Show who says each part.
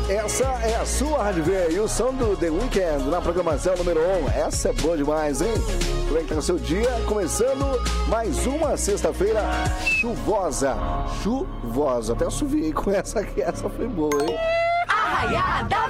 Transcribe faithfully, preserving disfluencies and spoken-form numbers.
Speaker 1: Essa é a sua Rádio V e o som do The Weeknd na programação número um. Essa é boa demais, hein? Como é que tá o seu dia? Começando mais uma sexta-feira chuvosa. Chuvosa. Até assoviei com essa aqui. Essa foi boa, hein?
Speaker 2: Arraiada